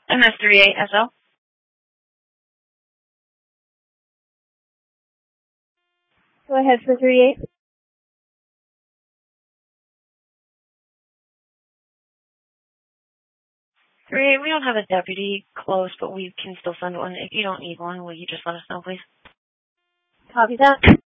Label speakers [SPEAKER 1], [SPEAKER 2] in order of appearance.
[SPEAKER 1] MS38SL.
[SPEAKER 2] Go ahead for 38.
[SPEAKER 1] We don't have a deputy close, but we can still send one. If you don't need one, will you just let us know, please?
[SPEAKER 2] Copy that.